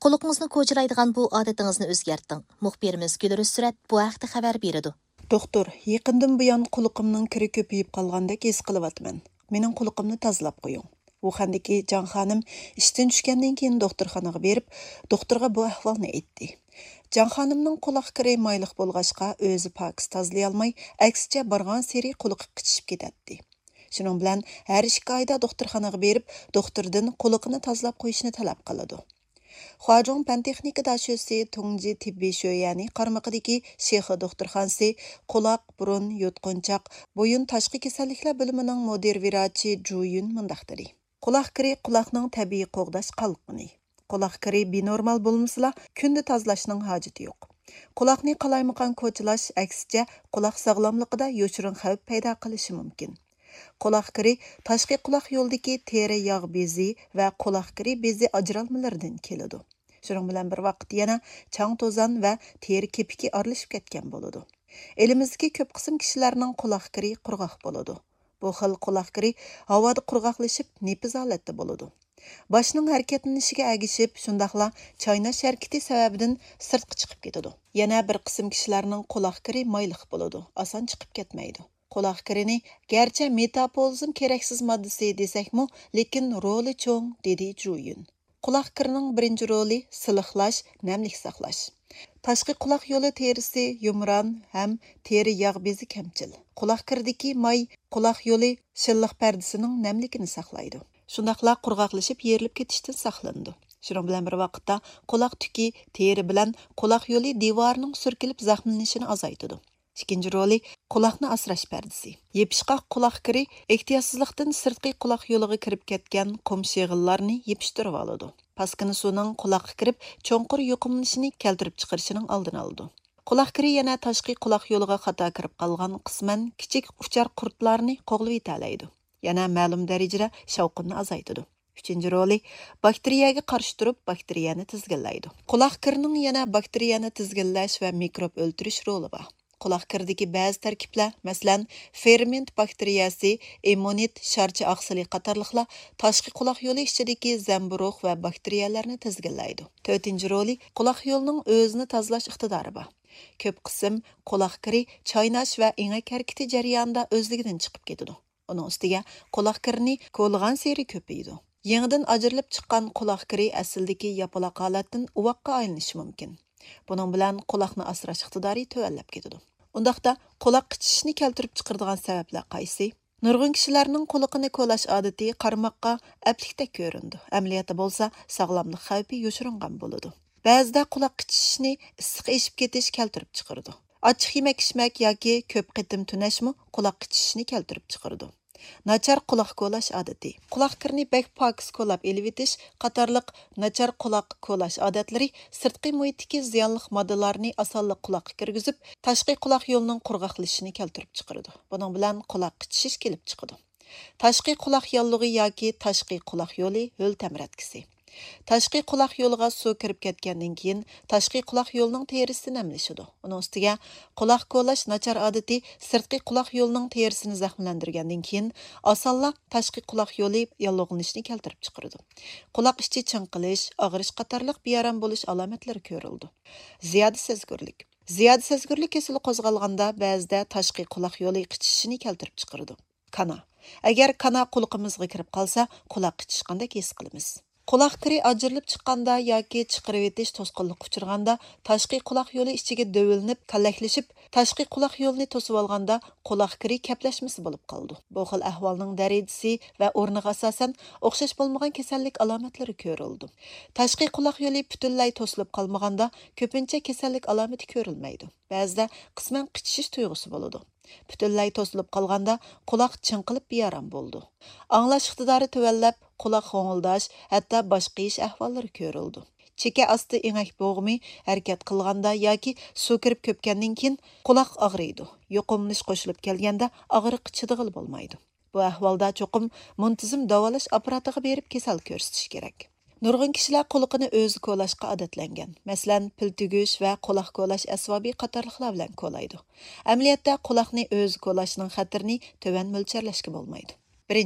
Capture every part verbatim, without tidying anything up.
Quluqingizni ko'chiraydigan bu odatingizni o'zgarting. Muxbirimiz Gülürüz Surat bu haqda xabar beradi. Doktor, yaqindan buyon quluqimning kiri ko'payib qolgandek his qilyapman. Mening quluqimni tozalab qo'ying. Wuhandagi Jan xonim ishdan tushgandan keyin doktorxonaga berib, doktorga bu ahvolni aytdi. Jan xonimning quloq kiri mayliq bo'lg'achqa o'zi pokis tozalay olmay, aksicha borgan seri quloqi qichishib ketadi. Shuning bilan har ikki oyda doktorxonaga berib, doktordan quloqini tozalab qo'yishni talab qiladi. Huajong Pantexnika dashösi Tongji tibbiy sho'yani qarmaqidagi Shexi doktorxonasi quloq, burun, yutqunchoq, bo'yin tashqi kasalliklar bo'limining mudir virachi Juyun mundaqdiri. Quloq kiri quloqning tabiiy qo'g'dash qalqini. Quloq kiri binormal bo'lmasa, kunda tozalashning hojati yo'q. Quloqni qalaymaqan ko'chilash aksicha quloq sog'lomligida yo'chirin xavf paydo qilishi mumkin. Quloq kiri tashqi quloq yo'ldagi teri yog' bezi va quloq kiri bezi ajralmalaridan keladi. Shuning bilan bir vaqt yana chang to'zon va teri kepiki aralashib ketgan bo'ladi. Elimizdagi ko'p qism kishilarning quloq kiri qurg'oq bo'ladi. Bu xil quloq kiri havoda qurg'oqlashib, nepiz holatda bo'ladi. Boshning harakatlanishiga agishib, shundaqla chaynash harakati sababidan sirtqa chiqib ketadi. Yana bir qism kishilarning quloq kiri mayliq bo'ladi, oson chiqib ketmaydi. Quloq kirini garchi metabolizm keraksiz moddasi desakmi, lekin roli cho'ng, dedi Juyun. Quloq kirining birinchi roli siliqlash, namlik saqlash. Tashqi quloq yo'li terisi yumron ham teri yog' bezi kamchil. Quloq kiridagi may quloq yo'li shilliq pardasining namligini saqlaydi. Shundaqla qurg'oqlashib yerilib ketishdan saqlanadi. Shuning bilan bir vaqtda quloq tuki teri bilan quloq yo'li devorining surkilib zaxmlanishini azaytadi. İkinci roli quloqni asrash pardasi. Yepishqoq quloq kiri ehtiyotsizlikdan sirtqi quloq yo'liga kirib ketgan qum shig'illarni yepishtirib oladi. Paskini suvning quloqqa kirib, cho'nqur yuqumlanishini keltirib chiqarishining oldini oladi. Quloq kiri yana tashqi quloq yo'liga xato kirib qolgan qisman kichik uchar qurtlarni qo'g'lab yetalaydi. Yana ma'lum darajada shavqinni azaytadi. Üçüncü roli bakteriyaga qarshi turib, bakteriyani tizginlaydi. Quloq kirining yana bakteriyani tizginlash va mikrob o'ldirish roli bor. Quloq kiridagi ba'zi tarkiblar, masalan, ferment bakteriyasi, immunit, sharcha oqsili qatorliqlar tashqi quloq yo'li ichidagi zamburug' va bakteriyalarni tizginlaydi. To'rtinchi roli quloq yo'lining o'zini tozalash iqtidori bor. Ko'p qism quloq kiri chaynash va ingak harakati jarayonida o'zligidan chiqib ketadi. Uning ustiga quloq kirini ko'lg'an seri ko'paydi. Yangidan ajrilib chiqqan quloq kiri asldagi yapaloq holatdan uvoqqa aylanishi mumkin. Bunun bilan quloqni asrash iqtidori tövallab ketadi. Undaqda quloq qichishishni keltirib chiqaradigan sabablar qaysi? Nurg'un kishilarning quloqini ko'lash odati qarmoqqa aplikda ko'rindi. Amaliyotda bo'lsa, sog'lomlik xavfi yoshiringan bo'ladi. Ba'zida quloq qichishishni issiq eshib ketish keltirib chiqaradi. Ochiq yemak ishmak yoki ko'p qitim tunashmi quloq qichishishni keltirib chiqaradi. Nachar quloq ko'lash odati. Quloq kirini bek pokis ko'lab elib etish qatorliq nachar quloq ko'lash odatlari sirtqi muhitdagi ziyonli moddalarni osonlik quloqqa kirgizib, tashqi quloq yo'lining qurg'oqlashishini keltirib chiqaradi. Buning bilan quloq qichish kelib chiqadi. Tashqi quloq yo'lligi yoki tashqi quloq yo'li ho'l tamratkisi. Tashqi quloq yo'liga suv kirib ketgandan keyin tashqi quloq yo'lining terisi namlashadi. Uning ustiga quloq ko'lash nachar odati sirtqi quloq yo'lining terisini zaxmlantirgandan keyin osonla tashqi quloq yo'li yallig'lanishni keltirib chiqaradi. Quloq ichi chinqilish, og'rish qatorliq bearam bo'lish alomatlari ko'rildi. Ziyoda sezgurlik. Ziyoda sezgurlik kasali qo'zg'alganda ba'zida tashqi quloq yo'li qichishishini keltirib chiqaradi. Kana. Agar kana quloqimizga kirib qolsa, quloq qichishgandek his qilamiz. Quloq kiri ajrilib chiqqanda yoki chiqarib etish to'sqinlik uchirganda tashqi quloq yo'li ichiga dövilinib, kallaklashib, tashqi quloq yo'lini to'sib olganda quloq kiri kaplashmasi bo'lib qoldi. Bu xil ahvolning darajasi va o'rniga asosan o'xshash bo'lmagan kasallik alomatlari ko'rildi. Tashqi quloq yo'li butunlay to'silib qolmaganda ko'pincha kasallik alomati ko'rilmaydi. Ba'zida qisman qichish tuyg'usi bo'ladi. Butunlay to'silib qolganda quloq chinqilib bearam bo'ldi. Anglash iqtidori tuvallab, quloq ho'ngildash, hatto boshqa ish ahvollari ko'rildi. Cheka osti ingak bo'g'mi harakat qilganda yoki suv kirib ko'pgandan keyin quloq og'riydi. Yuqumlish qo'shilib kelganda og'riq chidig'il bo'lmaydi. Bu ahvolda cho'qim muntazam davolash apparatiga berib kasal ko'rsatish kerak. Nurg'un kishilar quloqini o'zi ko'lashga odatlangan. Masalan, pil tugish va quloq ko'lash asbobiy qatorliqlar bilan ko'laydi. Amaliyotda quloqni o'zi ko'lashning xatarini to'van mo'lcharlashga bo'lmaydi. Birinchi,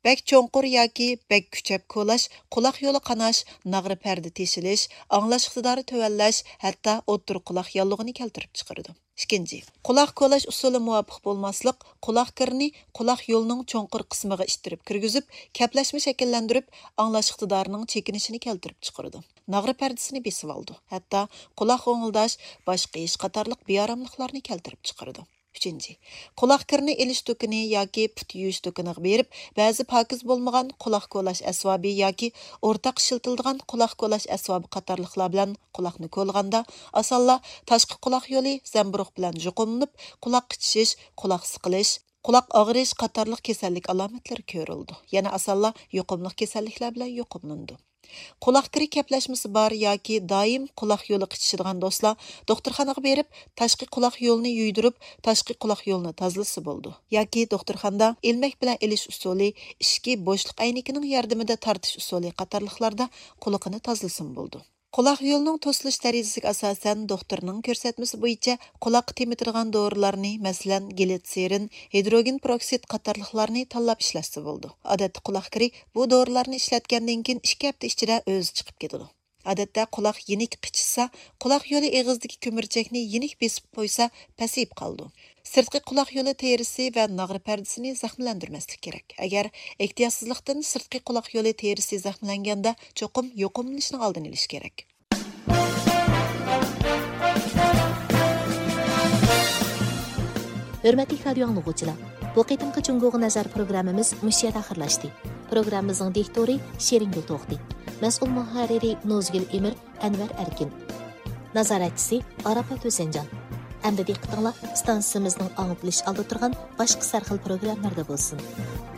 Bək cho'nqur yoki bək kuchab ko'lash, quloq yo'li qanash, nag'ri parda teshilish, anglash iqtidori tuvanlash, hatto o'ttir quloq yallig'ini keltirib chiqaradi. ikkinchi. Quloq ko'lash usuli muvofiq bo'lmaslik, quloq kirini quloq yo'lining cho'nqur qismiga ishtirib kirgizib, kaplashma shakllantirib, anglash iqtidorining chekinishini keltirib chiqaradi. Nag'ri pardasini besib oldi. Hatto quloq o'ngildash, boshqa ish qatorliq beoromliklarni keltirib chiqaradi. uchinchi. Quloq kirini elish to'kini yoki put yuyish to'kiniga berib, ba'zi pokiz bo'lmagan quloq ko'lash asvabi yoki o'rtaq ishiltiladigan quloq ko'lash asvabi qatorliqlar bilan quloqni ko'lganda, osonla tashqi quloq yo'li zamburug' bilan juqumlanib, quloq qichish, quloq siqilish, quloq og'rish qatorliq kasallik alomatlari ko'rildi. Yana osonla yuqumli kasalliklar bilan yuqumlandi. Quloq kiri kaplashmasi bor yoki doim quloq yo'li qichishadigan do'stlar doktorxonaga berib, tashqi quloq yo'lini yuydirib, tashqi quloq yo'lini tozalasa bo'ldi. Yoki doktorxonada ilmak bilan elish usuli, ishki bo'shliq aynikining yordamida tortish usuli qatorliqlarda quloqini tozalasin bo'ldi. Quloq yo'lining to'silish darajasiga asosan doktorning ko'rsatmasi bo'yicha quloqqa temirtirgan dorilarni, masalan, glitserin, hidrogen peroksid qatorliqlarni tanlab ishlashsa bo'ldi. Odatda quloq kiri bu dorilarni ishlatgandan keyin ikki hafta ichida o'zi chiqib ketadi. Odatda quloq yenik qichisa, quloq yo'li eg'izdagi ko'mirchakni yenik besib qo'ysa, pasayib qoldi. Sirtqi quloq yo'li terisi va nag'ri pardasini zaxmlantirmaslik kerak. Agar ehtiyotsizlikdan sirtqi quloq yo'li terisi zaxmlanganda cho'qim yuqumlanishni oldini olish kerak. Hürmetli radio anlıqçılar, bu qitimqi Cungo'ga nazar programmamiz mushiyat oxirlashdi. Programmamizning diktori Sheringul To'xti, mas'ul muharriri Nozgul Emir, Anvar Erkin, nazoratchisi Arafat O'senjon. Әмді диққатыңлар станциямыздың аңып біліш алды тұрған башқы сарқыл программларда болсын.